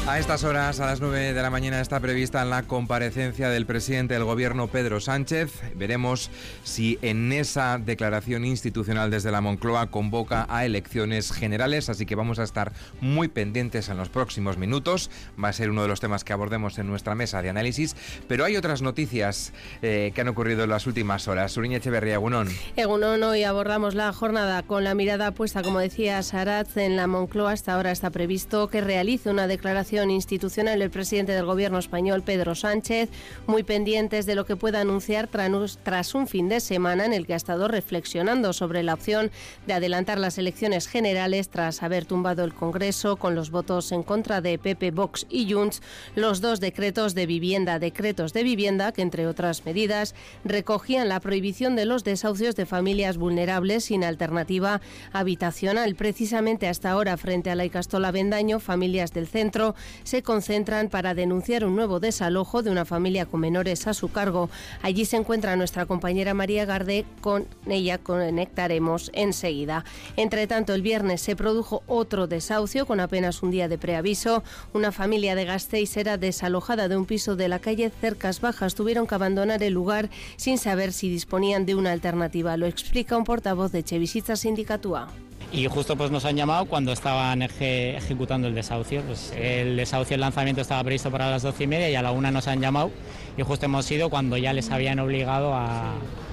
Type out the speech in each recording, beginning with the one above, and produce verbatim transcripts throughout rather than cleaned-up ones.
A estas horas, a las nueve de la mañana, está prevista la comparecencia del presidente del Gobierno, Pedro Sánchez. Veremos si en esa declaración institucional desde la Moncloa convoca a elecciones generales, así que vamos a estar muy pendientes en los próximos minutos. Va a ser uno de los temas que abordemos en nuestra mesa de análisis, pero hay otras noticias eh, que han ocurrido en las últimas horas. Suriñe Echeverría, Egunon. Egunon, hoy abordamos la jornada con la mirada puesta, como decía Saratz, en la Moncloa. Hasta ahora está previsto que realice una declaración institucional el presidente del Gobierno español, Pedro Sánchez, muy pendientes de lo que pueda anunciar tras un fin de semana en el que ha estado reflexionando sobre la opción de adelantar las elecciones generales tras haber tumbado el Congreso con los votos en contra de P P, Vox y Junts, los dos decretos de vivienda, decretos de vivienda que, entre otras medidas, recogían la prohibición de los desahucios de familias vulnerables sin alternativa habitacional. Precisamente hasta ahora, frente a la Ikastola Bendaño, familias del centro se concentran para denunciar un nuevo desalojo de una familia con menores a su cargo. Allí se encuentra nuestra compañera María Gardé, con ella conectaremos enseguida. Entre tanto, el viernes se produjo otro desahucio con apenas un día de preaviso. Una familia de Gasteiz era desalojada de un piso de la calle Cercas Bajas. Tuvieron que abandonar el lugar sin saber si disponían de una alternativa. Lo explica un portavoz de Etxebizitza Sindikatua. Y justo pues nos han llamado cuando estaban eje, ejecutando el desahucio. Pues el desahucio, el lanzamiento estaba previsto para las doce y media y a la una nos han llamado y justo hemos ido cuando ya les habían obligado a,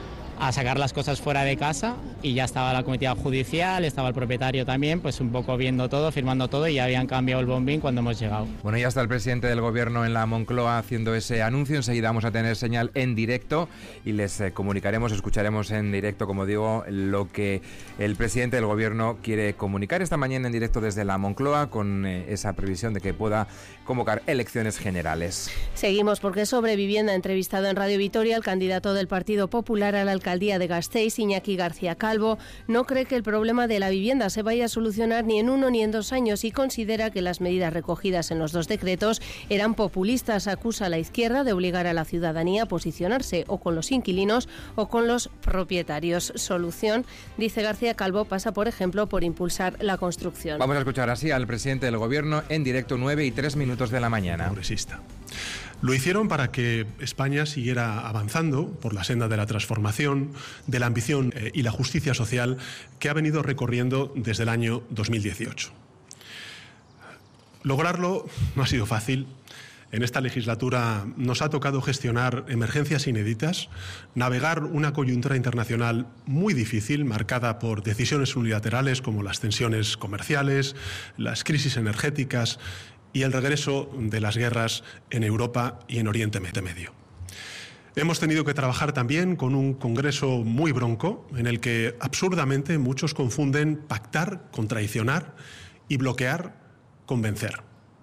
a sacar las cosas fuera de casa y ya estaba la comitiva judicial, estaba el propietario también, pues un poco viendo todo, firmando todo y ya habían cambiado el bombín cuando hemos llegado. Bueno, ya está el presidente del Gobierno en la Moncloa haciendo ese anuncio. Enseguida vamos a tener señal en directo y les eh, comunicaremos, escucharemos en directo, como digo, lo que el presidente del Gobierno quiere comunicar esta mañana en directo desde la Moncloa, con eh, esa previsión de que pueda convocar elecciones generales. Seguimos, porque sobre vivienda ha entrevistado en Radio Vitoria el candidato del Partido Popular a la alcaldía de Gasteiz, Iñaki García Calvo. No cree que el problema de la vivienda se vaya a solucionar ni en uno ni en dos años y considera que las medidas recogidas en los dos decretos eran populistas. Acusa a la izquierda de obligar a la ciudadanía a posicionarse o con los inquilinos o con los propietarios. Solución, dice García Calvo, pasa, por ejemplo, por impulsar la construcción. Vamos a escuchar así al presidente del Gobierno en directo, nueve y tres minutos de la mañana. Progresista. Lo hicieron para que España siguiera avanzando por la senda de la transformación, de la ambición eh, y la justicia social que ha venido recorriendo desde el año dos mil dieciocho. Lograrlo no ha sido fácil. En esta legislatura nos ha tocado gestionar emergencias inéditas, navegar una coyuntura internacional muy difícil, marcada por decisiones unilaterales como las tensiones comerciales, las crisis energéticas y el regreso de las guerras en Europa y en Oriente Medio. Hemos tenido que trabajar también con un Congreso muy bronco, en el que absurdamente muchos confunden pactar con traicionar y bloquear con vencer.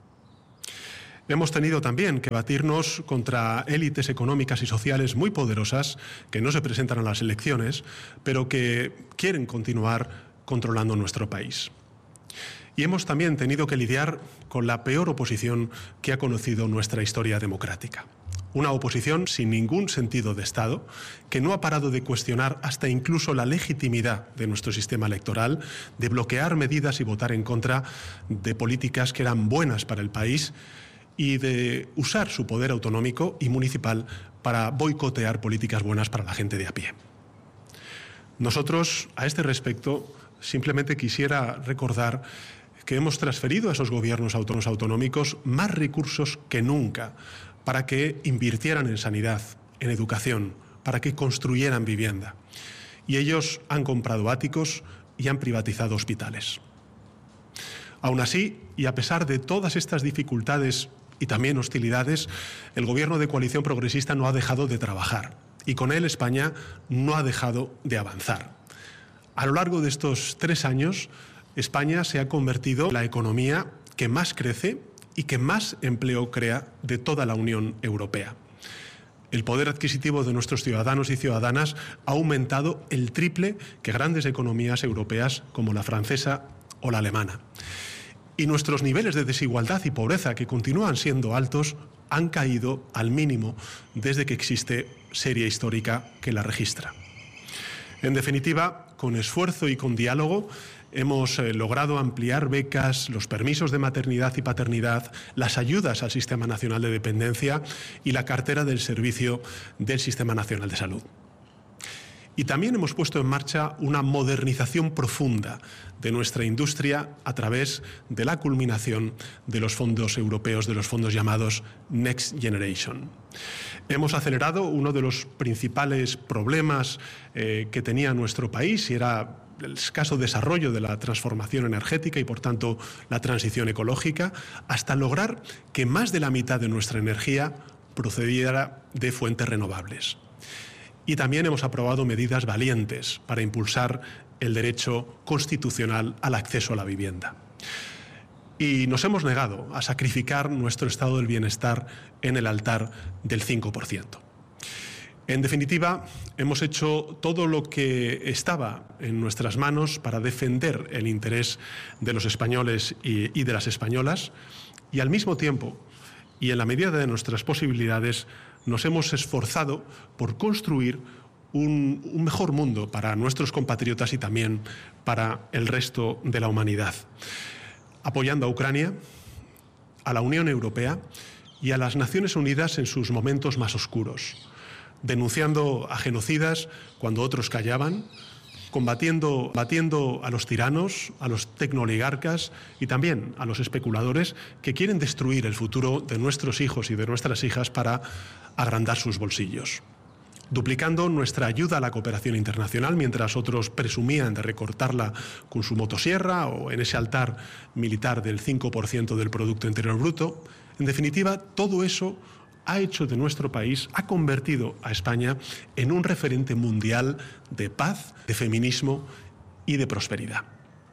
Hemos tenido también que batirnos contra élites económicas y sociales muy poderosas que no se presentan a las elecciones, pero que quieren continuar controlando nuestro país. Y hemos también tenido que lidiar con la peor oposición que ha conocido nuestra historia democrática. Una oposición sin ningún sentido de Estado, que no ha parado de cuestionar hasta incluso la legitimidad de nuestro sistema electoral, de bloquear medidas y votar en contra de políticas que eran buenas para el país y de usar su poder autonómico y municipal para boicotear políticas buenas para la gente de a pie. Nosotros, a este respecto, simplemente quisiera recordar que hemos transferido a esos gobiernos autonómicos más recursos que nunca para que invirtieran en sanidad, en educación, para que construyeran vivienda. Y ellos han comprado áticos y han privatizado hospitales. Aún así, y a pesar de todas estas dificultades y también hostilidades, el Gobierno de coalición progresista no ha dejado de trabajar y con él España no ha dejado de avanzar. A lo largo de estos tres años, España se ha convertido en la economía que más crece y que más empleo crea de toda la Unión Europea. El poder adquisitivo de nuestros ciudadanos y ciudadanas ha aumentado el triple que grandes economías europeas como la francesa o la alemana. Y nuestros niveles de desigualdad y pobreza, que continúan siendo altos, han caído al mínimo desde que existe serie histórica que la registra. En definitiva, con esfuerzo y con diálogo, hemos eh, logrado ampliar becas, los permisos de maternidad y paternidad, las ayudas al Sistema Nacional de Dependencia y la cartera del servicio del Sistema Nacional de Salud. Y también hemos puesto en marcha una modernización profunda de nuestra industria a través de la culminación de los fondos europeos, de los fondos llamados Next Generation. Hemos acelerado uno de los principales problemas eh, que tenía nuestro país, y era el escaso desarrollo de la transformación energética y, por tanto, la transición ecológica, hasta lograr que más de la mitad de nuestra energía procediera de fuentes renovables. Y también hemos aprobado medidas valientes para impulsar el derecho constitucional al acceso a la vivienda. Y nos hemos negado a sacrificar nuestro estado del bienestar en el altar del cinco por ciento. En definitiva, hemos hecho todo lo que estaba en nuestras manos para defender el interés de los españoles y, y de las españolas, y al mismo tiempo, y en la medida de nuestras posibilidades, nos hemos esforzado por construir un, un mejor mundo para nuestros compatriotas y también para el resto de la humanidad, apoyando a Ucrania, a la Unión Europea y a las Naciones Unidas en sus momentos más oscuros, denunciando a genocidas cuando otros callaban, combatiendo, batiendo a los tiranos, a los tecnooligarcas y también a los especuladores que quieren destruir el futuro de nuestros hijos y de nuestras hijas para agrandar sus bolsillos. Duplicando nuestra ayuda a la cooperación internacional mientras otros presumían de recortarla con su motosierra o en ese altar militar del cinco por ciento del Producto Interior Bruto. En definitiva, todo eso ha hecho de nuestro país, ha convertido a España en un referente mundial de paz, de feminismo y de prosperidad.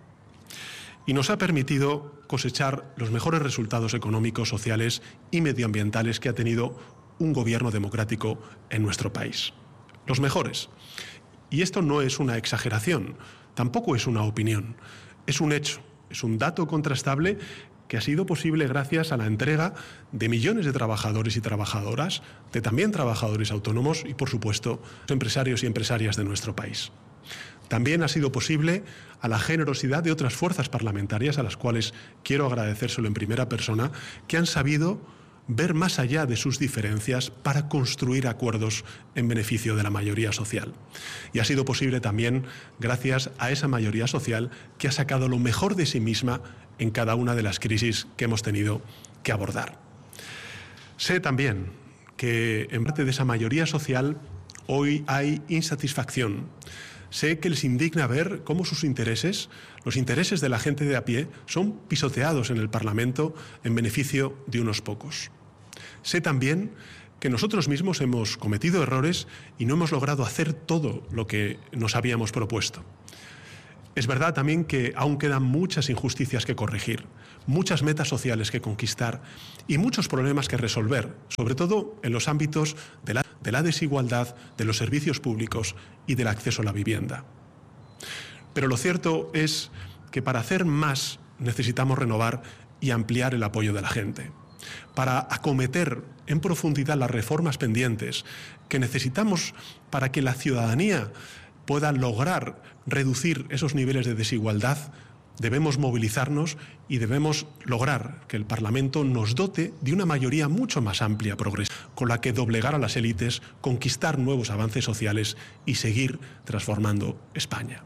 Y nos ha permitido cosechar los mejores resultados económicos, sociales y medioambientales que ha tenido un gobierno democrático en nuestro país. Los mejores. Y esto no es una exageración, tampoco es una opinión, es un hecho, es un dato contrastable que ha sido posible gracias a la entrega de millones de trabajadores y trabajadoras, de también trabajadores autónomos y, por supuesto, empresarios y empresarias de nuestro país. También ha sido posible a la generosidad de otras fuerzas parlamentarias, a las cuales quiero agradecérselo en primera persona, que han sabido ver más allá de sus diferencias para construir acuerdos en beneficio de la mayoría social. Y ha sido posible también gracias a esa mayoría social que ha sacado lo mejor de sí misma en cada una de las crisis que hemos tenido que abordar. Sé también que en parte de esa mayoría social hoy hay insatisfacción. Sé que les indigna ver cómo sus intereses, los intereses de la gente de a pie, son pisoteados en el Parlamento en beneficio de unos pocos. Sé también que nosotros mismos hemos cometido errores y no hemos logrado hacer todo lo que nos habíamos propuesto. Es verdad también que aún quedan muchas injusticias que corregir, muchas metas sociales que conquistar y muchos problemas que resolver, sobre todo en los ámbitos de la, de la desigualdad, de los servicios públicos y del acceso a la vivienda. Pero lo cierto es que para hacer más necesitamos renovar y ampliar el apoyo de la gente, para acometer en profundidad las reformas pendientes que necesitamos para que la ciudadanía pueda lograr reducir esos niveles de desigualdad. Debemos movilizarnos y debemos lograr que el Parlamento nos dote de una mayoría mucho más amplia, progresiva, con la que doblegar a las élites, conquistar nuevos avances sociales y seguir transformando España.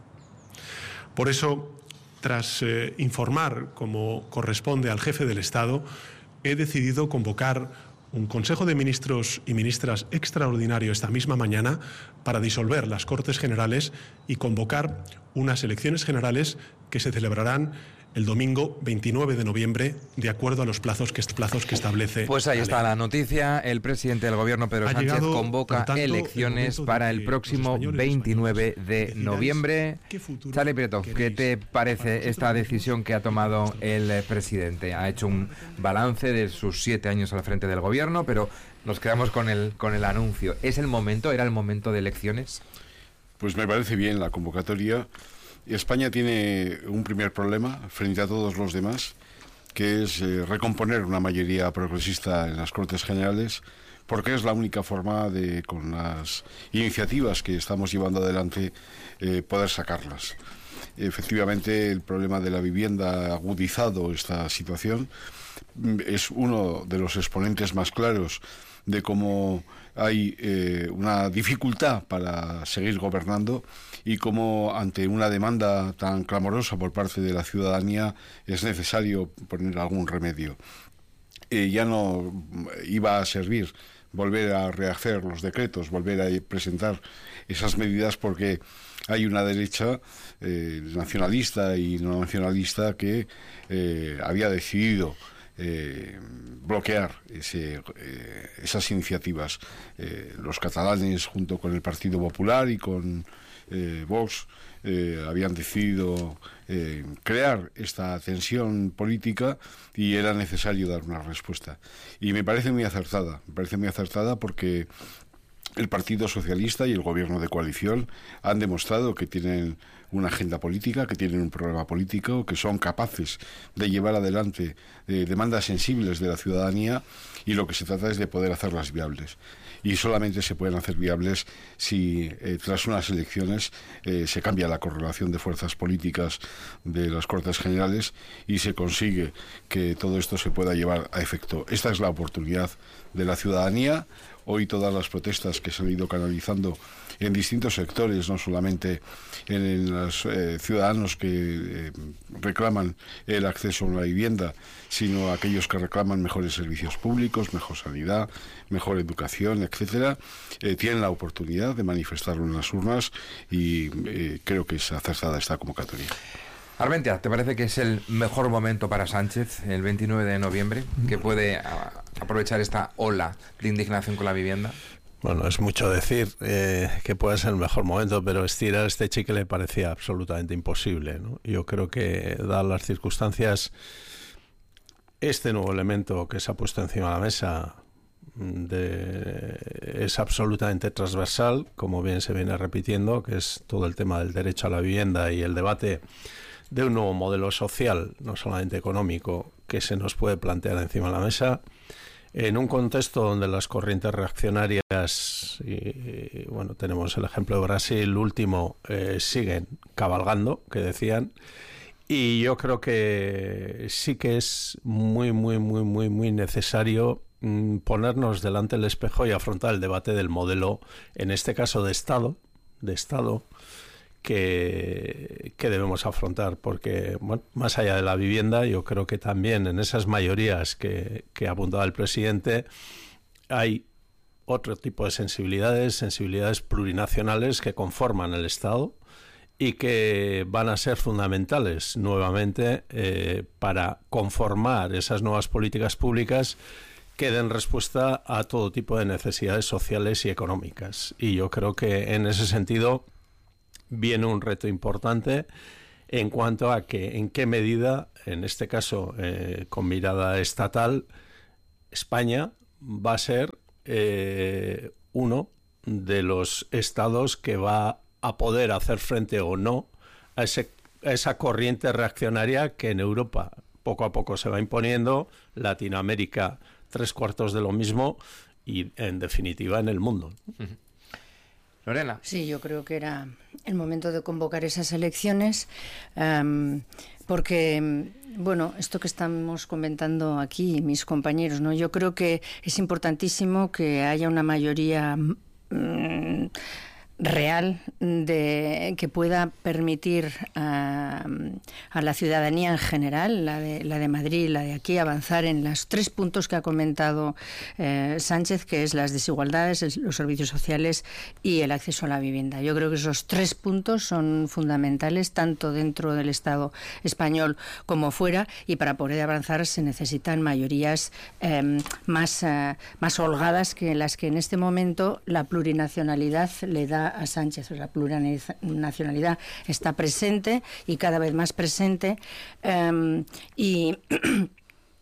Por eso, tras eh, informar, como corresponde al jefe del Estado, he decidido convocar un Consejo de Ministros y Ministras extraordinario esta misma mañana para disolver las Cortes Generales y convocar unas elecciones generales que se celebrarán el domingo veintinueve de noviembre, de acuerdo a los plazos que, plazos que establece. Pues ahí está la noticia. El presidente del Gobierno, Pedro Ha Sánchez, llegado, convoca tanto, elecciones el para de el próximo veintinueve de noviembre. Charlie Prieto, ¿qué te parece esta decisión que ha tomado el presidente? Ha hecho un balance de sus siete años al frente del Gobierno, pero nos quedamos con el, con el anuncio. ¿Es el momento? ¿Era el momento de elecciones? Pues me parece bien la convocatoria. España tiene un primer problema frente a todos los demás, que es eh, recomponer una mayoría progresista en las Cortes Generales, porque es la única forma de, con las iniciativas que estamos llevando adelante, eh, poder sacarlas. Efectivamente, el problema de la vivienda ha agudizado esta situación. Es uno de los exponentes más claros de cómo hay eh, una dificultad para seguir gobernando y cómo ante una demanda tan clamorosa por parte de la ciudadanía es necesario poner algún remedio. Eh, ya no iba a servir volver a rehacer los decretos, volver a presentar esas medidas, porque hay una derecha eh, nacionalista y no nacionalista que eh, había decidido Eh, bloquear ese, eh, esas iniciativas. Eh, los catalanes, junto con el Partido Popular y con eh, Vox, eh, habían decidido eh, crear esta tensión política y era necesario dar una respuesta. Y me parece muy acertada, me parece muy acertada porque el Partido Socialista y el Gobierno de coalición han demostrado que tienen una agenda política, que tienen un programa político, que son capaces de llevar adelante eh, demandas sensibles de la ciudadanía, y lo que se trata es de poder hacerlas viables. Y solamente se pueden hacer viables si eh, tras unas elecciones eh, se cambia la correlación de fuerzas políticas de las Cortes Generales y se consigue que todo esto se pueda llevar a efecto. Esta es la oportunidad de la ciudadanía. Hoy todas las protestas que se han ido canalizando en distintos sectores, no solamente en, en los eh, ciudadanos que eh, reclaman el acceso a una vivienda, sino aquellos que reclaman mejores servicios públicos, mejor sanidad, mejor educación, etcétera, eh, tienen la oportunidad de manifestarlo en las urnas y eh, creo que es acertada esta convocatoria. Armentia, ¿te parece que es el mejor momento para Sánchez, el veintinueve de noviembre, que puede a, aprovechar esta ola de indignación con la vivienda? Bueno, es mucho decir eh, que puede ser el mejor momento, pero estirar este chicle le parecía absolutamente imposible, ¿no? Yo creo que, dadas las circunstancias, este nuevo elemento que se ha puesto encima de la mesa de, es absolutamente transversal, como bien se viene repitiendo, que es todo el tema del derecho a la vivienda y el debate de un nuevo modelo social, no solamente económico, que se nos puede plantear encima de la mesa, en un contexto donde las corrientes reaccionarias, y, y bueno, tenemos el ejemplo de Brasil último, eh, siguen cabalgando, que decían, y yo creo que sí que es muy, muy, muy, muy, muy necesario mm, ponernos delante del espejo y afrontar el debate del modelo, en este caso de Estado, de Estado, Que, que debemos afrontar, porque bueno, más allá de la vivienda, yo creo que también en esas mayorías que, que apuntaba el presidente hay otro tipo de sensibilidades, sensibilidades plurinacionales que conforman el Estado y que van a ser fundamentales nuevamente eh, para conformar esas nuevas políticas públicas que den respuesta a todo tipo de necesidades sociales y económicas. Y yo creo que en ese sentido viene un reto importante en cuanto a que en qué medida, en este caso eh, con mirada estatal, España va a ser eh, uno de los estados que va a poder hacer frente o no a, ese, a esa corriente reaccionaria que en Europa poco a poco se va imponiendo, Latinoamérica tres cuartos de lo mismo y en definitiva en el mundo. Uh-huh. Lorena. Sí, yo creo que era el momento de convocar esas elecciones um, porque, bueno, esto que estamos comentando aquí, mis compañeros, ¿no? Yo creo que es importantísimo que haya una mayoría um, real de que pueda permitir a, a la ciudadanía en general, la de, la de Madrid, la de aquí, avanzar en los tres puntos que ha comentado eh, Sánchez, que es las desigualdades, el, los servicios sociales y el acceso a la vivienda. Yo creo que esos tres puntos son fundamentales, tanto dentro del Estado español como fuera, y para poder avanzar se necesitan mayorías eh, más, eh, más holgadas que las que en este momento la plurinacionalidad le da a Sánchez. La plurinacionalidad está presente y cada vez más presente, um, y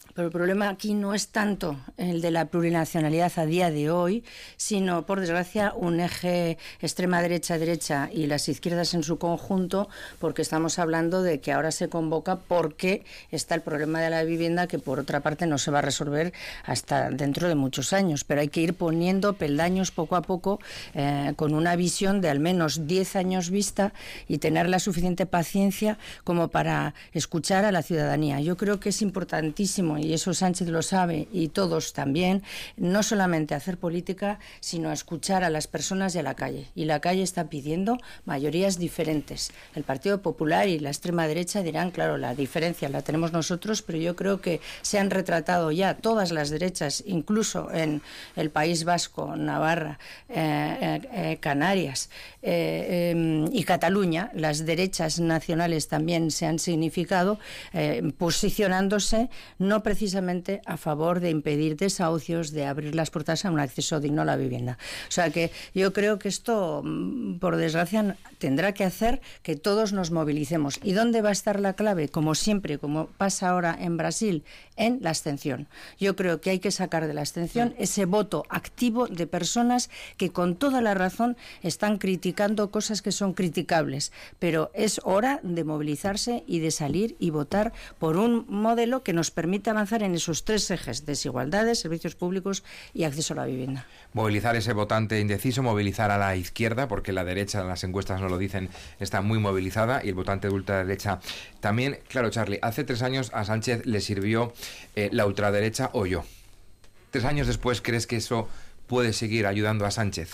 Pero el problema aquí no es tanto el de la plurinacionalidad a día de hoy, sino, por desgracia, un eje extrema derecha-derecha y las izquierdas en su conjunto, porque estamos hablando de que ahora se convoca porque está el problema de la vivienda, que por otra parte no se va a resolver hasta dentro de muchos años. Pero hay que ir poniendo peldaños poco a poco, eh, con una visión de al menos diez años vista y tener la suficiente paciencia como para escuchar a la ciudadanía. Yo creo que es importantísimo, y eso Sánchez lo sabe y todos también, no solamente hacer política, sino escuchar a las personas y a la calle. Y la calle está pidiendo mayorías diferentes. El Partido Popular y la extrema derecha dirán, claro, la diferencia la tenemos nosotros, pero yo creo que se han retratado ya todas las derechas, incluso en el País Vasco, Navarra, eh, eh, Canarias eh, eh, y Cataluña. Las derechas nacionales también se han significado eh, posicionándose no precisamente a favor de impedir desahucios, de abrir las puertas a un acceso digno a la vivienda. O sea que yo creo que esto, por desgracia, tendrá que hacer que todos nos movilicemos. ¿Y dónde va a estar la clave? Como siempre, como pasa ahora en Brasil, en la abstención. Yo creo que hay que sacar de la abstención ese voto activo de personas que con toda la razón están criticando cosas que son criticables, pero es hora de movilizarse y de salir y votar por un modelo que nos permita avanzar en esos tres ejes: desigualdades, servicios públicos y acceso a la vivienda. Movilizar ese votante indeciso, movilizar a la izquierda, porque la derecha, las encuestas nos lo dicen, está muy movilizada, y el votante de ultraderecha también. Claro, Charlie, hace tres años a Sánchez le sirvió eh, la ultraderecha o yo. Tres años después, ¿crees que eso puede seguir ayudando a Sánchez?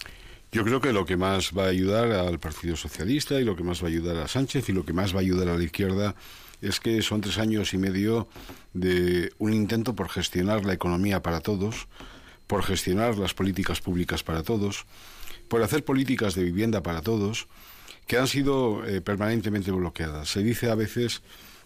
Yo creo que lo que más va a ayudar al Partido Socialista y lo que más va a ayudar a Sánchez y lo que más va a ayudar a la izquierda es que son tres años y medio de un intento por gestionar la economía para todos, por gestionar las políticas públicas para todos, por hacer políticas de vivienda para todos, que han sido eh, permanentemente bloqueadas. Se dice a veces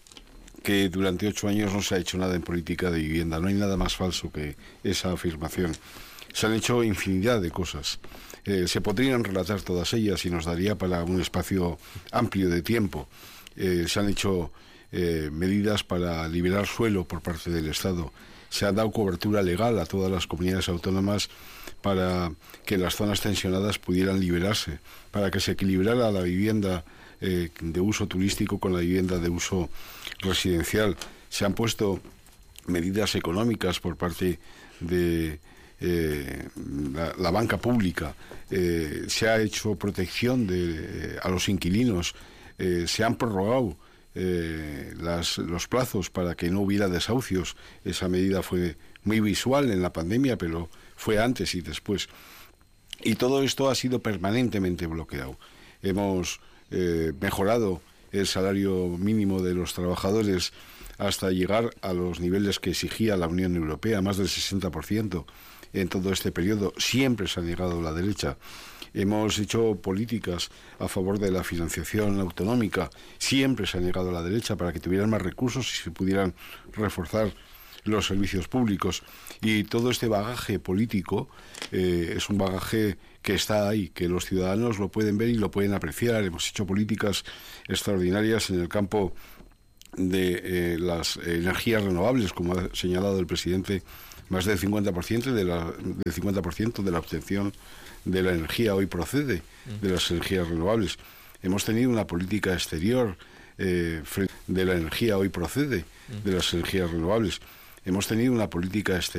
que durante ocho años no se ha hecho nada en política de vivienda. No hay nada más falso que esa afirmación. Se han hecho infinidad de cosas. Eh, se podrían relatar todas ellas y nos daría para un espacio amplio de tiempo. Eh, se han hecho eh, medidas para liberar suelo por parte del Estado. Se ha dado cobertura legal a todas las comunidades autónomas para que las zonas tensionadas pudieran liberarse, para que se equilibrara la vivienda eh, de uso turístico con la vivienda de uso residencial. Se han puesto medidas económicas por parte de eh, la, la banca pública, eh, se ha hecho protección de, eh, a los inquilinos, eh, se han prorrogado eh, las, los plazos para que no hubiera desahucios. Esa medida fue muy visual en la pandemia, pero fue antes y después. Y todo esto ha sido permanentemente bloqueado. Hemos eh, mejorado el salario mínimo de los trabajadores hasta llegar a los niveles que exigía la Unión Europea, más del sesenta por ciento en todo este periodo. Siempre se ha negado la derecha. Hemos hecho políticas a favor de la financiación autonómica. Siempre se ha negado la derecha para que tuvieran más recursos y se pudieran reforzar los servicios públicos. Y todo este bagaje político eh, es un bagaje que está ahí, que los ciudadanos lo pueden ver y lo pueden apreciar. Hemos hecho políticas extraordinarias en el campo de eh, las energías renovables, como ha señalado el presidente. Más del cincuenta por ciento de la, del cincuenta por ciento de la obtención de la energía hoy procede de las energías renovables. Hemos tenido una política exterior eh, de la energía hoy procede de las energías renovables. Hemos tenido una política exterior